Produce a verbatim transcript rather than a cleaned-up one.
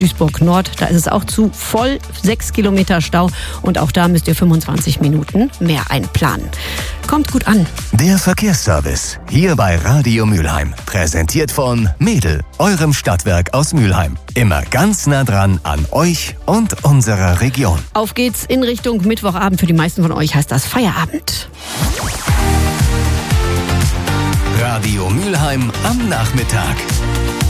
Duisburg Nord, da ist es auch zu voll, sechs Kilometer Stau und auch da müsst ihr fünfundzwanzig Minuten mehr einplanen. Kommt gut an. Der Verkehrsservice, hier bei Radio Mülheim. Präsentiert von Mädel, eurem Stadtwerk aus Mülheim. Immer ganz nah dran an euch und unserer Region. Auf geht's in Richtung Mittwochabend. Für die meisten von euch heißt das Feierabend. Radio Mülheim am Nachmittag.